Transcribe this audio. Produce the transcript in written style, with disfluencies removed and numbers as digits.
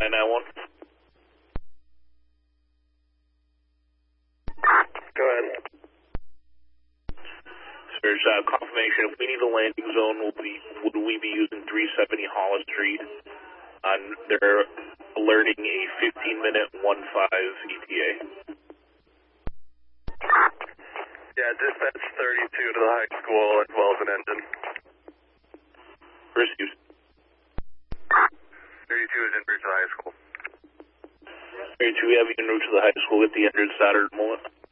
991. Go ahead. There's confirmation. If we need a landing zone, would we be using 370 Hollis Street? They're alerting a 15-minute 1-5 ETA. Yeah, dispatch 32 to the high school as well as an engine. Received. 32 is en route to the high school. 32, we have you en route to the high school with the engine started at the moment.